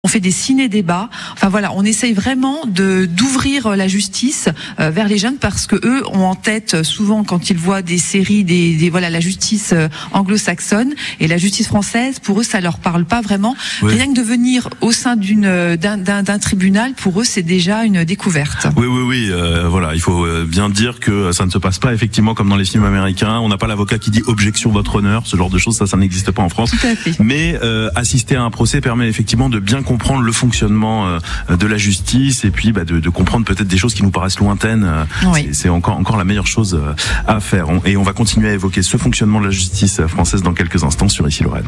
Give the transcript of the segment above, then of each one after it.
On fait des ciné-débats. Enfin voilà, on essaye vraiment d'ouvrir la justice vers les jeunes parce que eux ont en tête souvent quand ils voient des séries la justice anglo-saxonne et la justice française. Pour eux, ça leur parle pas vraiment. Oui. Rien que de venir au sein d'un tribunal, pour eux, c'est déjà une découverte. Oui. Voilà, il faut bien dire que ça ne se passe pas effectivement comme dans les films américains. On n'a pas l'avocat qui dit objection votre honneur, ce genre de choses, ça n'existe pas en France. Tout à fait. Mais assister à un procès permet effectivement de bien comprendre le fonctionnement de la justice et puis de comprendre peut-être des choses qui nous paraissent lointaines. Oui. C'est encore la meilleure chose à faire. Et on va continuer à évoquer ce fonctionnement de la justice française dans quelques instants sur Ici Lorraine.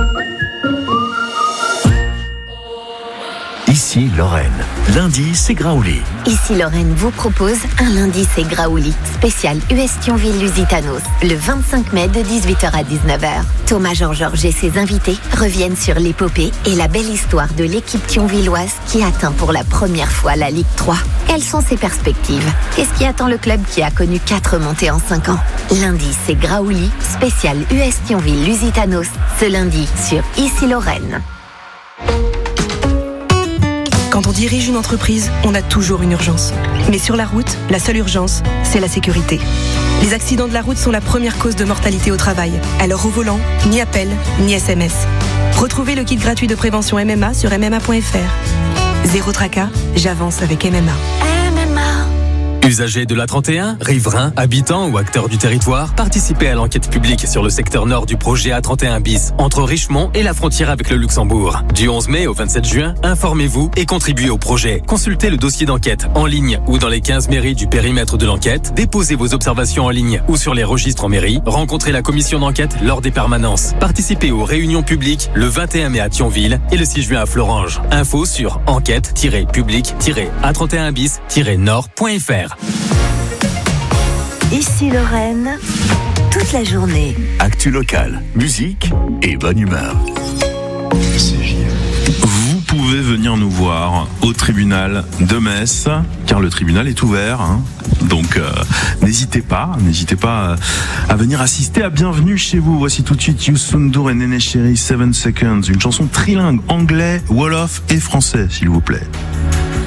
Ici Lorraine. Lundi, c'est Graouli. Ici Lorraine vous propose un lundi, c'est Graouli. Spécial US Thionville-Lusitanos. Le 25 mai de 18h à 19h. Thomas Jean-Georges et ses invités reviennent sur l'épopée et la belle histoire de l'équipe thionvilloise qui atteint pour la première fois la Ligue 3. Quelles sont ses perspectives? Qu'est-ce qui attend le club qui a connu 4 montées en 5 ans? Lundi, c'est Graouli. Spécial US Thionville-Lusitanos. Ce lundi sur Ici Lorraine. Quand on dirige une entreprise, on a toujours une urgence. Mais sur la route, la seule urgence, c'est la sécurité. Les accidents de la route sont la première cause de mortalité au travail. Alors au volant, ni appel, ni SMS. Retrouvez le kit gratuit de prévention MMA sur MMA.fr. Zéro tracas, j'avance avec MMA. Usagers de l'A31, riverains, habitants ou acteurs du territoire, participez à l'enquête publique sur le secteur nord du projet A31 bis, entre Richemont et la frontière avec le Luxembourg. Du 11 mai au 27 juin, informez-vous et contribuez au projet. Consultez le dossier d'enquête en ligne ou dans les 15 mairies du périmètre de l'enquête. Déposez vos observations en ligne ou sur les registres en mairie. Rencontrez la commission d'enquête lors des permanences. Participez aux réunions publiques le 21 mai à Thionville et le 6 juin à Florange. Info sur enquête-public-a31 bis-nord.fr. Ici Lorraine, toute la journée. Actu locale, musique et bonne humeur. Vous pouvez venir nous voir au tribunal de Metz, car le tribunal est ouvert. Donc n'hésitez pas à venir assister à Bienvenue chez vous. Voici tout de suite Youssou N'Dour et Néné Chéri 7 Seconds, une chanson trilingue anglais, wolof et français, s'il vous plaît.